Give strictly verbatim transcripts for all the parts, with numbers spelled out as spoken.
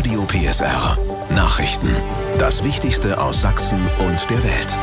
Radio P S R. Nachrichten. Das Wichtigste aus Sachsen und der Welt.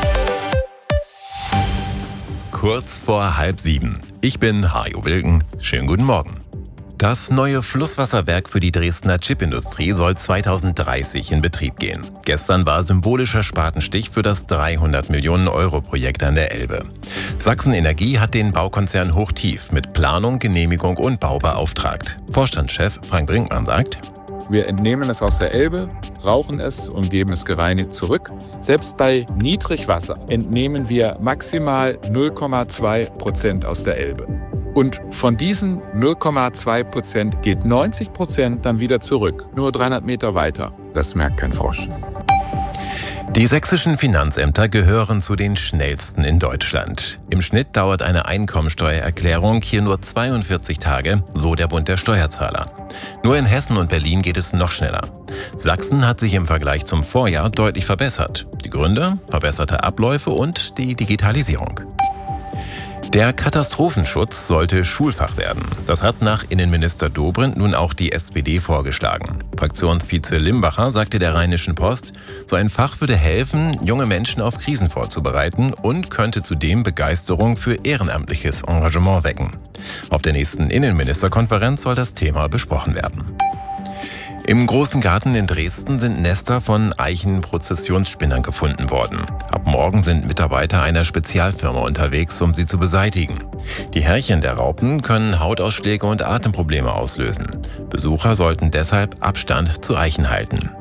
Kurz vor halb sieben. Ich bin Hajo Wilken. Schönen guten Morgen. Das neue Flusswasserwerk für die Dresdner Chipindustrie soll zweitausenddreißig in Betrieb gehen. Gestern war symbolischer Spatenstich für das dreihundert Millionen Euro Projekt an der Elbe. Sachsen Energie hat den Baukonzern Hochtief mit Planung, Genehmigung und Bau beauftragt. Vorstandschef Frank Brinkmann sagt: Wir entnehmen es aus der Elbe, brauchen es und geben es gereinigt zurück. Selbst bei Niedrigwasser entnehmen wir maximal null Komma zwei Prozent aus der Elbe. Und von diesen null Komma zwei Prozent geht neunzig Prozent dann wieder zurück, nur dreihundert Meter weiter. Das merkt kein Frosch. Die sächsischen Finanzämter gehören zu den schnellsten in Deutschland. Im Schnitt dauert eine Einkommensteuererklärung hier nur zweiundvierzig Tage, so der Bund der Steuerzahler. Nur in Hessen und Berlin geht es noch schneller. Sachsen hat sich im Vergleich zum Vorjahr deutlich verbessert. Die Gründe? Verbesserte Abläufe und die Digitalisierung. Der Katastrophenschutz sollte Schulfach werden. Das hat nach Innenminister Dobrindt nun auch die S P D vorgeschlagen. Fraktionsvize Limbacher sagte der Rheinischen Post, so ein Fach würde helfen, junge Menschen auf Krisen vorzubereiten und könnte zudem Begeisterung für ehrenamtliches Engagement wecken. Auf der nächsten Innenministerkonferenz soll das Thema besprochen werden. Im Großen Garten in Dresden sind Nester von Eichenprozessionsspinnern gefunden worden. Ab morgen sind Mitarbeiter einer Spezialfirma unterwegs, um sie zu beseitigen. Die Härchen der Raupen können Hautausschläge und Atemprobleme auslösen. Besucher sollten deshalb Abstand zu Eichen halten.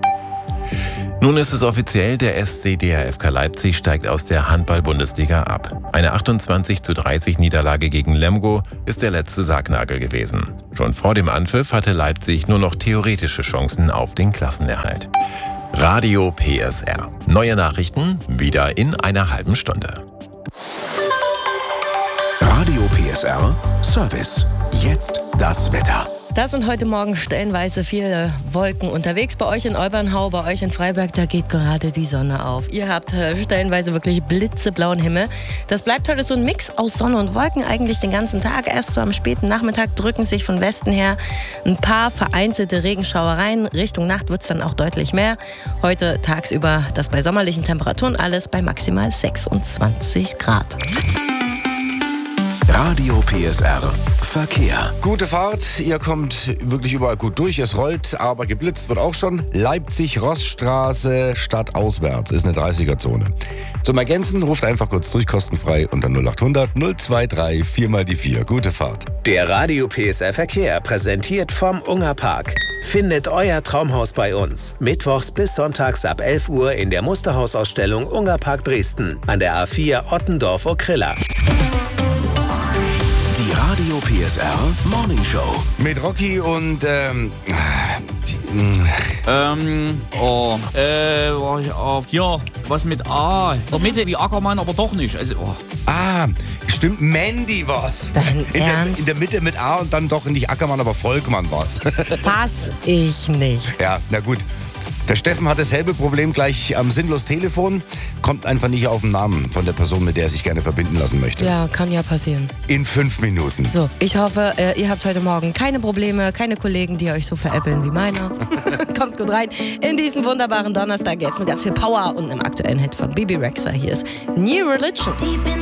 Nun ist es offiziell, der S C D R F K Leipzig steigt aus der Handball-Bundesliga ab. Eine achtundzwanzig zu dreißig Niederlage gegen Lemgo ist der letzte Sargnagel gewesen. Schon vor dem Anpfiff hatte Leipzig nur noch theoretische Chancen auf den Klassenerhalt. Radio P S R. Neue Nachrichten wieder in einer halben Stunde. Radio P S R Service. Jetzt das Wetter. Da sind heute Morgen stellenweise viele Wolken unterwegs. Bei euch in Olbernhau, bei euch in Freiberg, da geht gerade die Sonne auf. Ihr habt stellenweise wirklich blitzeblauen Himmel. Das bleibt heute so ein Mix aus Sonne und Wolken eigentlich den ganzen Tag. Erst so am späten Nachmittag drücken sich von Westen her ein paar vereinzelte Regenschauereien. Richtung Nacht wird es dann auch deutlich mehr. Heute tagsüber das bei sommerlichen Temperaturen alles bei maximal sechsundzwanzig Grad. Radio P S R Verkehr. Gute Fahrt, ihr kommt wirklich überall gut durch. Es rollt, aber geblitzt wird auch schon. Leipzig-Rossstraße stadtauswärts ist eine dreißiger-Zone. Zum Ergänzen ruft einfach kurz durch, kostenfrei unter null achthundert null dreiundzwanzig vier mal die vier. Gute Fahrt. Der Radio P S R Verkehr präsentiert vom Ungerpark. Findet euer Traumhaus bei uns. Mittwochs bis sonntags ab elf Uhr in der Musterhausausstellung Ungerpark Dresden an der A vier Ottendorf-Okrilla. Die Radio P S R Morning Show. Mit Rocky und, ähm... Die, Ähm, oh, äh, oh, ja, was mit A? In der Mitte wie Ackermann, aber doch nicht. Also, oh. Ah, stimmt, Mandy war's. Dein in, der, Ernst? in der Mitte mit A und dann doch nicht Ackermann, aber Volkmann war's. Fass ich nicht. Ja, na gut. Der Steffen hat dasselbe Problem gleich am sinnlos Telefon, kommt einfach nicht auf den Namen von der Person, mit der er sich gerne verbinden lassen möchte. Ja, kann ja passieren. In fünf Minuten. So, ich hoffe, äh, ihr habt heute Morgen keine Probleme, keine Kollegen, die euch so veräppeln wie meiner. Kommt gut rein in diesen wunderbaren Donnerstag jetzt mit ganz viel Power und einem aktuellen Hit von Bibi Rexha. Hier ist New Religion.